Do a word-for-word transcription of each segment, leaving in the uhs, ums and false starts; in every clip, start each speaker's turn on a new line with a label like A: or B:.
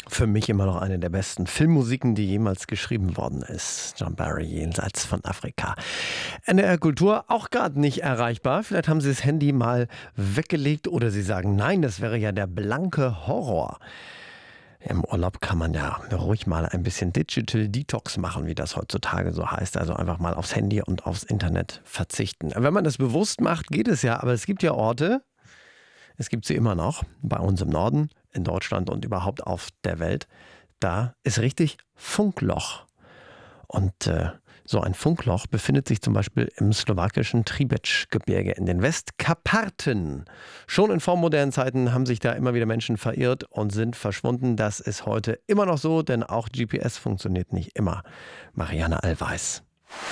A: Für mich immer noch eine der besten Filmmusiken, die jemals geschrieben worden ist. John Barry, Jenseits von Afrika. N D R Kultur auch gerade nicht erreichbar. Vielleicht haben Sie das Handy mal weggelegt oder Sie sagen, nein, das wäre ja der blanke Horror. Im Urlaub kann man ja ruhig mal ein bisschen Digital Detox machen, wie das heutzutage so heißt. Also einfach mal aufs Handy und aufs Internet verzichten. Wenn man das bewusst macht, geht es ja. Aber es gibt ja Orte, es gibt sie immer noch, bei uns im Norden, in Deutschland und überhaupt auf der Welt. Da ist richtig Funkloch. Und äh, so ein Funkloch befindet sich zum Beispiel im slowakischen Třebíč-Gebirge in den Westkarpaten. Schon in vormodernen Zeiten haben sich da immer wieder Menschen verirrt und sind verschwunden. Das ist heute immer noch so, denn auch G P S funktioniert nicht immer. Marianne Allweis.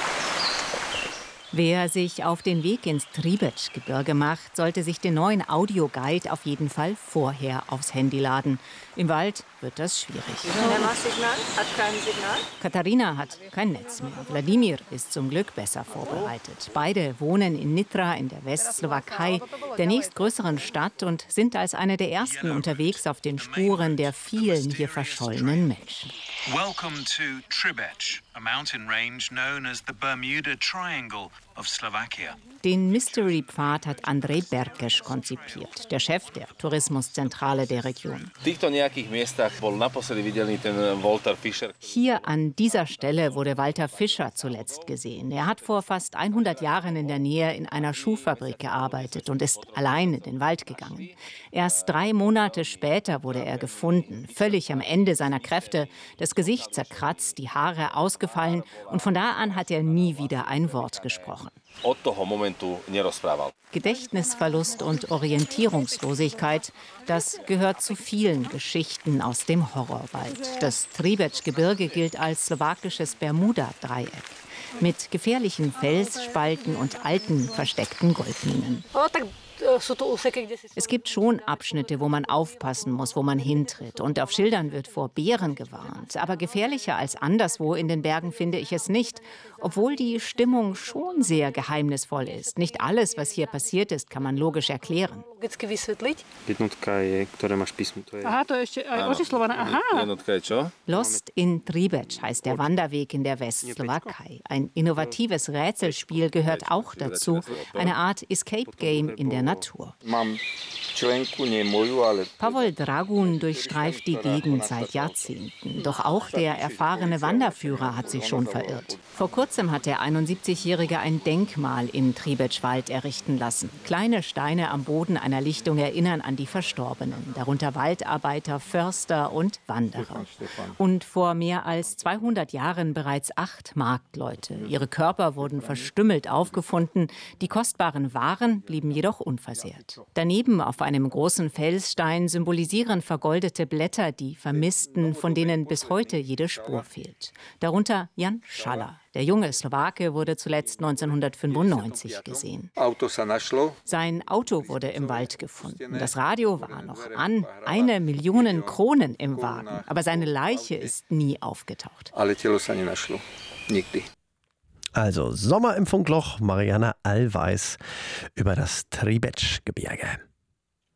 B: Wer sich auf den Weg ins Třebíč-Gebirge macht, sollte sich den neuen Audioguide auf jeden Fall vorher aufs Handy laden. Im Wald wird das schwierig.
C: Signal, hat kein Signal.
B: Katharina hat kein Netz mehr. Wladimir ist zum Glück besser vorbereitet. Beide wohnen in Nitra in der Westslowakei, der nächstgrößeren Stadt, und sind als eine der ersten unterwegs auf den Spuren der vielen hier verschollenen Menschen.
D: Welcome to Třebíč, a mountain range known as the Bermuda Triangle of Slovakia.
B: Den Mystery-Pfad hat Andrej Berkeš konzipiert, der Chef der Tourismuszentrale der Region. Hier an dieser Stelle wurde Walter Fischer zuletzt gesehen. Er hat vor fast hundert Jahren in der Nähe in einer Schuhfabrik gearbeitet und ist allein in den Wald gegangen. Erst drei Monate später wurde er gefunden, völlig am Ende seiner Kräfte, das Gesicht zerkratzt, die Haare ausgefallen, und von da an hat er nie wieder ein Wort gesprochen. Gedächtnisverlust und Orientierungslosigkeit, das gehört zu vielen Geschichten aus dem Horrorwald. Das Třebíč-Gebirge gilt als slowakisches Bermuda-Dreieck mit gefährlichen Felsspalten und alten, versteckten Goldminen. Es gibt schon Abschnitte, wo man aufpassen muss, wo man hintritt. Und auf Schildern wird vor Bären gewarnt. Aber gefährlicher als anderswo in den Bergen finde ich es nicht, obwohl die Stimmung schon sehr geheimnisvoll ist. Nicht alles, was hier passiert ist, kann man logisch erklären. Lost in Třebíč heißt der Wanderweg in der Westslowakei. Ein innovatives Rätselspiel gehört auch dazu, eine Art Escape-Game in der Natur. Pavol Dragun durchstreift die Gegend seit Jahrzehnten. Doch auch der erfahrene Wanderführer hat sich schon verirrt. Vor kurzem hat der einundsiebzigjährige ein Denkmal im Třebíč-Wald errichten lassen. Kleine Steine am Boden einer Lichtung erinnern an die Verstorbenen, darunter Waldarbeiter, Förster und Wanderer. Und vor mehr als zweihundert Jahren bereits acht Marktleute. Ihre Körper wurden verstümmelt aufgefunden, die kostbaren Waren blieben jedoch unversehrt. Daneben auf einem großen Felsstein symbolisieren vergoldete Blätter die Vermissten, von denen bis heute jede Spur fehlt. Darunter Jan Schaller. Der junge Slowake wurde zuletzt neunzehnhundertfünfundneunzig gesehen. Sein Auto wurde im Wald gefunden. Das Radio war noch an, eine Million Kronen im Wagen. Aber seine Leiche ist nie aufgetaucht.
A: Also Sommer im Funkloch, Marianne Allweis über das Třebíč-Gebirge.